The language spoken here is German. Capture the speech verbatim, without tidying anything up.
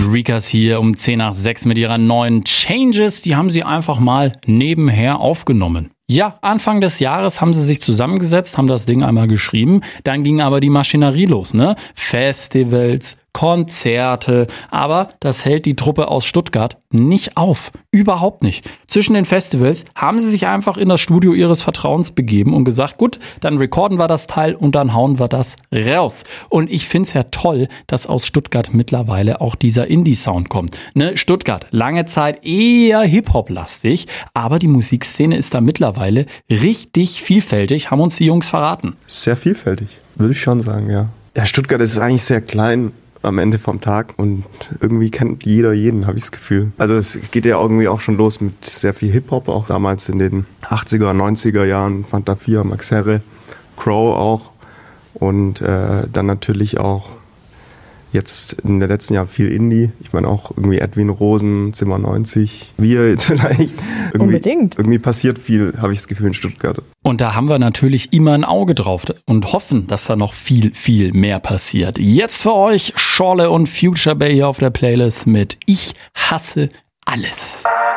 Freakers hier um zehn nach sechs mit ihrer neuen Changes. Die haben sie einfach mal nebenher aufgenommen. Ja, Anfang des Jahres haben sie sich zusammengesetzt, haben das Ding einmal geschrieben. Dann ging aber die Maschinerie los, ne? Festivals, Konzerte. Aber das hält die Truppe aus Stuttgart nicht auf. Überhaupt nicht. Zwischen den Festivals haben sie sich einfach in das Studio ihres Vertrauens begeben und gesagt, gut, dann recorden wir das Teil und dann hauen wir das raus. Und ich find's ja toll, dass aus Stuttgart mittlerweile auch dieser Indie-Sound kommt. Ne? Stuttgart, lange Zeit eher Hip-Hop-lastig, aber die Musikszene ist da mittlerweile richtig vielfältig, haben uns die Jungs verraten. Sehr vielfältig, würde ich schon sagen, ja. Ja, Stuttgart ist eigentlich sehr klein am Ende vom Tag und irgendwie kennt jeder jeden, habe ich das Gefühl. Also es geht ja irgendwie auch schon los mit sehr viel Hip-Hop, auch damals in den achtziger, neunziger Jahren, Fanta vier, Max Herre, Crow auch und äh, dann natürlich auch jetzt in den letzten Jahren viel Indie. Ich meine auch irgendwie Edwin Rosen, Zimmer neunzig, wir jetzt vielleicht. Irgendwie, Unbedingt. Irgendwie passiert viel, habe ich das Gefühl, in Stuttgart. Und da haben wir natürlich immer ein Auge drauf und hoffen, dass da noch viel, viel mehr passiert. Jetzt für euch Schorle und Future Bay hier auf der Playlist mit Ich hasse alles.